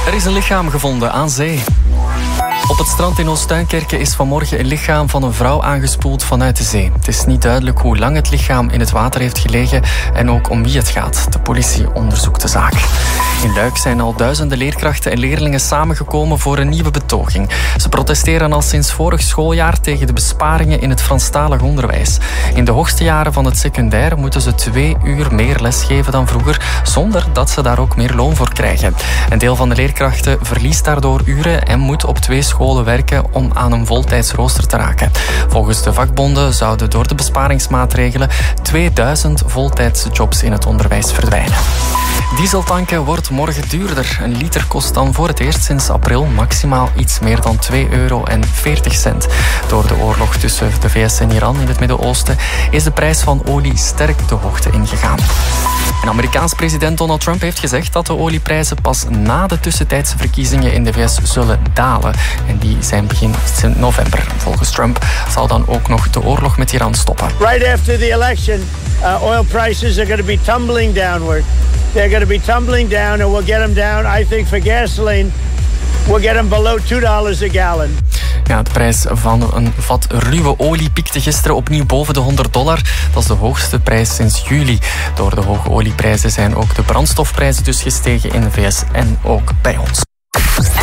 Er is een lichaam gevonden aan zee. Op het strand in Oost-Duinkerke is vanmorgen een lichaam van een vrouw aangespoeld vanuit de zee. Het is niet duidelijk hoe lang het lichaam in het water heeft gelegen en ook om wie het gaat. De politie onderzoekt de zaak. In Luik zijn al duizenden leerkrachten en leerlingen samengekomen voor een nieuwe betoging. Ze protesteren al sinds vorig schooljaar tegen de besparingen in het Franstalig onderwijs. In de hoogste jaren van het secundair moeten ze 2 uur meer les geven dan vroeger, zonder dat ze daar ook meer loon voor krijgen. Een deel van de leerkrachten verliest daardoor uren en moet op 2 scholen werken om aan een voltijdsrooster te raken. Volgens de vakbonden zouden door de besparingsmaatregelen 2000 voltijdse jobs in het onderwijs verdwijnen. Dieseltanken wordt morgen duurder. Een liter kost dan voor het eerst sinds april maximaal iets meer dan €2,40. Door de oorlog tussen de VS en Iran in het Midden-Oosten is de prijs van olie sterk de hoogte ingegaan. En Amerikaans president Donald Trump heeft gezegd dat de olieprijzen pas na de tussentijdse verkiezingen in de VS zullen dalen. En die zijn begin november. Volgens Trump zal dan ook nog de oorlog met Iran stoppen. Right after the election, oil prices are going to be tumbling downward. They're going to be tumbling down and we'll get them down. I think for gasoline, we'll get them below $2 a gallon. Ja, de prijs van een vat ruwe olie piekte gisteren opnieuw boven de $100. Dat is de hoogste prijs sinds juli. Door de hoge olieprijzen zijn ook de brandstofprijzen dus gestegen in de VS en ook bij ons.